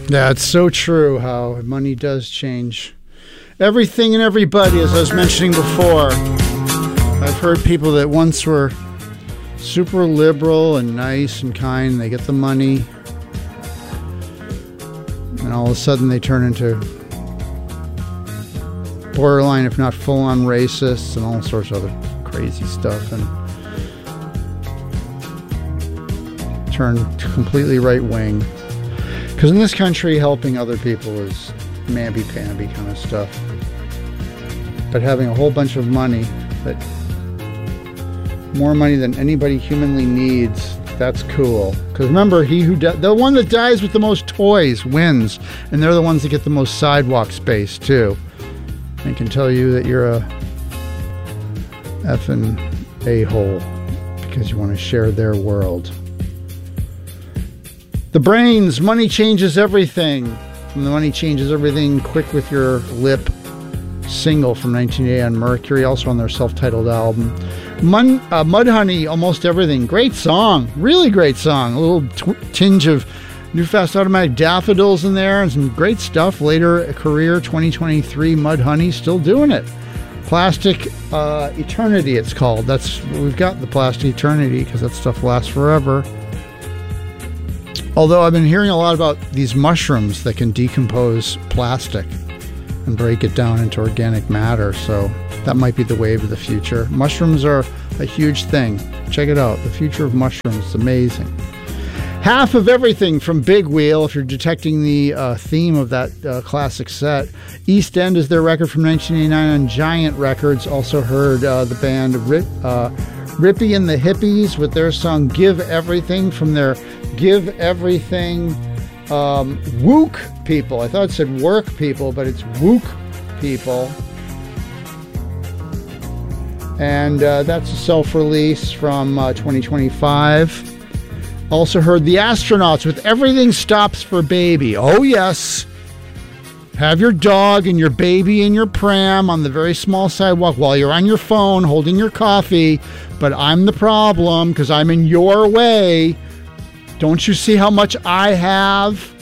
Yeah, it's so true how money does change everything and everybody, as I was mentioning before. I've heard people that once were super liberal and nice and kind, they get the money, and all of a sudden they turn into borderline, if not full-on racists and all sorts of other crazy stuff, and turn completely right-wing. Because in this country, helping other people is mamby-pamby kind of stuff. But having a whole bunch of money, that more money than anybody humanly needs, that's cool. Because remember, the one that dies with the most toys wins, and they're the ones that get the most sidewalk space too. I can tell you that you're a effing a-hole because you want to share their world. The Brains, Money Changes Everything. From the Money Changes Everything, Quick With Your Lip single from 1980 on Mercury, also on their self-titled album. Mudhoney, Almost Everything. Great song. Really great song. A little tinge of New Fast Automatic Daffodils in there and some great stuff. Later career, 2023, Mudhoney, still doing it. Plastic Eternity, it's called. That's we've got, the Plastic Eternity, because that stuff lasts forever. Although I've been hearing a lot about these mushrooms that can decompose plastic and break it down into organic matter, so that might be the wave of the future. Mushrooms are a huge thing. Check it out. The future of mushrooms is amazing. Half of Everything from Big Wheel, if you're detecting the theme of that classic set. East End is their record from 1989 on Giant Records. Also heard the band Rippy and the Hippies with their song Give Everything from their Give Everything Wook People. I thought it said Work People, but it's Wook People. And that's a self-release from 2025. Also heard The Astronauts with Everything Stops for Baby. Oh, yes. Have your dog and your baby in your pram on the very small sidewalk while you're on your phone holding your coffee. But I'm the problem because I'm in your way. Don't you see how much I have?